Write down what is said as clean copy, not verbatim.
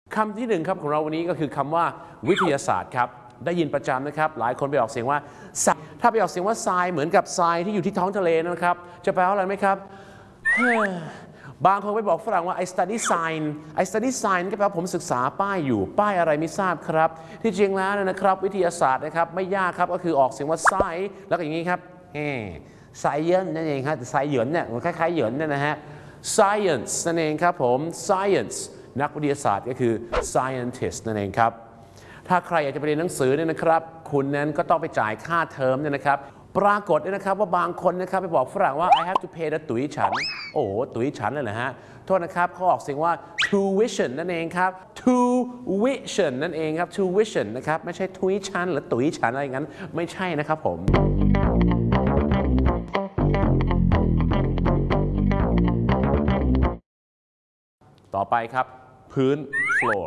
คำที่หนึ่งครับของเราวันนี้ก็คือคำว่าวิทยาศาสตร์ครับได้ยินประจำนะครับหลายคนไปออกเสียงว่าถ้าไปออกเสียงว่าทรายเหมือนกับทรายที่อยู่ที่ท้องทะเลนะครับจะแปลว่าอะไรไหมครับบางคนไปบอกฝรั่งว่า I study sign ก็แปลว่าผมศึกษาป้ายอยู่ป้ายอะไรไม่ทราบครับที่จริงแล้วนะครับวิทยาศาสตร์นะครับไม่ยากครับก็คือออกเสียงว่า sci แล้วก็อย่างนี้ครับscience นั่นเองครับไซเหยินเนี่ยมันคล้ายๆเหยินเนี่ยนะฮะ science นั่นเองครับผม science นักวิทยาศาสตร์ก็คือ scientist นั่นเองครับถ้าใครอยากจะไปเรียนหนังสือเนี่ยนะครับคุณนั้นก็ต้องไปจ่ายค่าเทอมเนี่ยนะครับปรากฏเนี่ยนะครับว่าบางคนนะครับไปบอกฝรั่งว่า I have to pay นะตุ๋ยฉันโอ้โหตุ๋ยฉันเลยเหรอฮะโทษนะครับเขาออกเสียงว่า tuition นั่นเองครับ tuition นั่นเองครับ tuition นะครับไม่ใช่ตุ๋ยฉันหรือตุ๋ยฉันอะไรอย่างนั้นไม่ใช่นะครับผมต่อไปครับพื้น floor